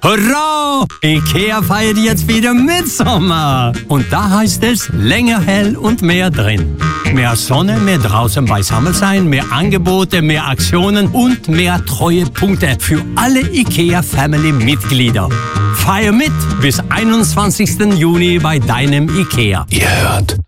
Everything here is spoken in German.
Hurra! IKEA feiert jetzt wieder Mitsommer. Und da heißt es länger hell und mehr drin. Mehr Sonne, mehr draußen beisammen sein, mehr Angebote, mehr Aktionen und mehr Treuepunkte für alle IKEA-Family-Mitglieder. Feier mit bis 21. Juni bei deinem IKEA. Ihr hört